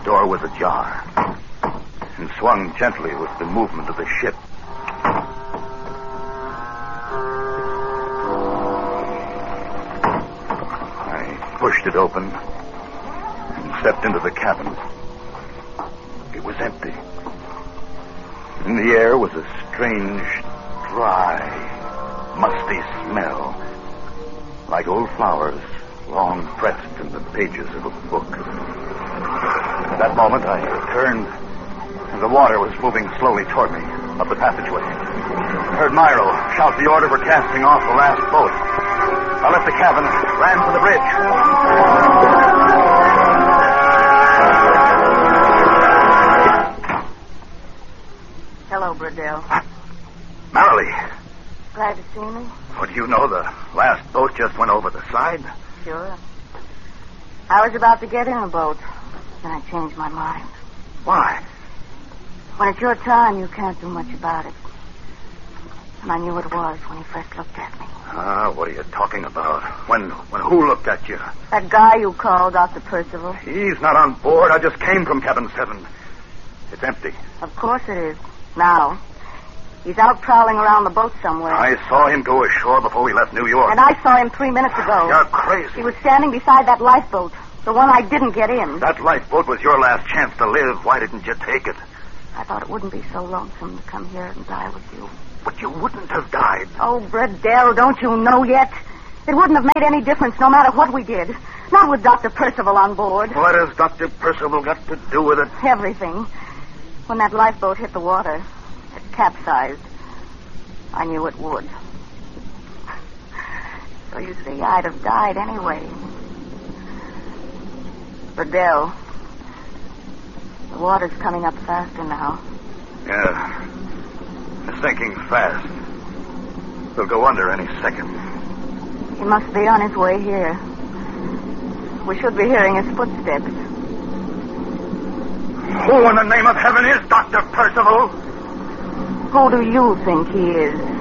door was ajar and swung gently with the movement of the ship. I pushed it open and stepped into the cabin. It was empty. In the air was a strange, dry, musty smell, like old flowers long pressed in the pages of a book. At that moment, I turned, and the water was moving slowly toward me up the passageway. I heard Myro shout the order for casting off the last boat. I left the cabin, ran for the bridge. Hello, Bradell. Marilee. Glad to see me? What do you know? The last boat just went over the side. Sure. I was about to get in a boat. Then I changed my mind. Why? When it's your time, you can't do much about it. And I knew it was when he first looked at me. What are you talking about? When who looked at you? That guy you called Dr. Percival. He's not on board. I just came from Cabin 7. It's empty. Of course it is. Now. He's out prowling around the boat somewhere. I saw him go ashore before we left New York. And I saw him 3 minutes ago. You're crazy. He was standing beside that lifeboat. The one I didn't get in. That lifeboat was your last chance to live. Why didn't you take it? I thought it wouldn't be so lonesome to come here and die with you. But you wouldn't have died. Oh, Bradell, don't you know yet? It wouldn't have made any difference no matter what we did. Not with Dr. Percival on board. What has Dr. Percival got to do with it? Everything. When that lifeboat hit the water, it capsized. I knew it would. So you see, I'd have died anyway. Bradell, the water's coming up faster now. Yeah. It's sinking fast. We'll go under any second. He must be on his way here. We should be hearing his footsteps. Who in the name of heaven is Dr. Percival? Who do you think he is?